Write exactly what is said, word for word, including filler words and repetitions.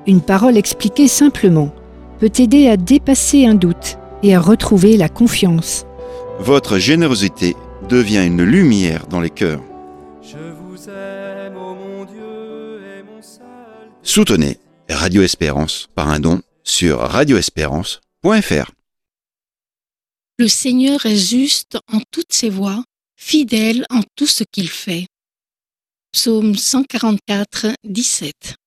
Une parole expliquée simplement peut aider à dépasser un doute et à retrouver la confiance. Votre générosité devient une lumière dans les cœurs. Je vous aime, ô mon Dieu, et mon seul... Soutenez Radio Espérance par un don sur radio espérance point f r. Le Seigneur est juste en toutes ses voies, fidèle en tout ce qu'il fait. Psaume cent quarante-quatre, dix-sept.